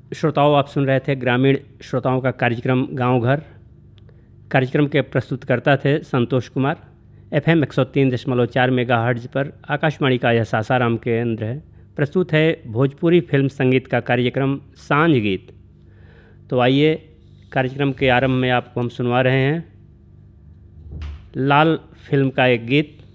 श्रोताओं, आप सुन रहे थे ग्रामीण श्रोताओं का कार्यक्रम गांव घर। कार्यक्रम के प्रस्तुतकर्ता थे संतोष कुमार। FM 103.4 मेगाहर्ट्ज पर आकाशवाणी का यह सासाराम केंद्र है। प्रस्तुत है भोजपुरी फिल्म संगीत का कार्यक्रम सांझ गीत। तो आइए, कार्यक्रम के आरंभ में आपको हम सुनवा रहे हैं लाल फिल्म का एक गीत।